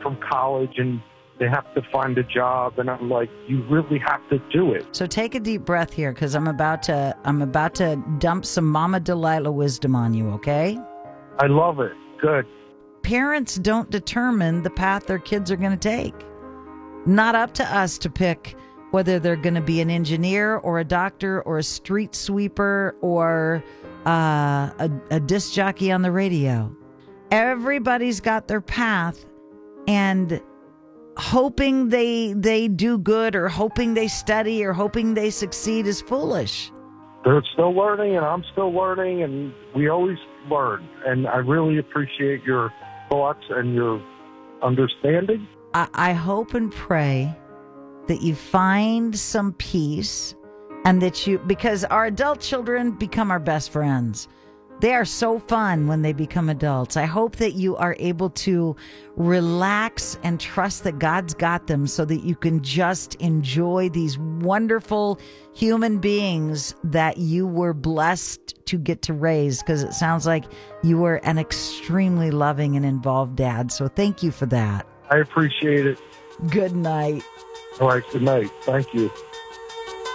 from college and they have to find a job, and I'm like, you really have to do it. So take a deep breath here, because I'm about to dump some Mama Delilah wisdom on you, okay? I love it. Good. Parents don't determine the path their kids are going to take. Not up to us to pick whether they're going to be an engineer or a doctor or a street sweeper or a disc jockey on the radio. Everybody's got their path, and hoping they do good or hoping they study or hoping they succeed is foolish. They're still learning, and I'm still learning, and we always learn. And I really appreciate your thoughts and your understanding. I hope and pray that you find some peace, and that because our adult children become our best friends. They are so fun when they become adults. I hope that you are able to relax and trust that God's got them, so that you can just enjoy these wonderful human beings that you were blessed to get to raise, because it sounds like you were an extremely loving and involved dad. So thank you for that. I appreciate it. Good night. All right, good night. Thank you.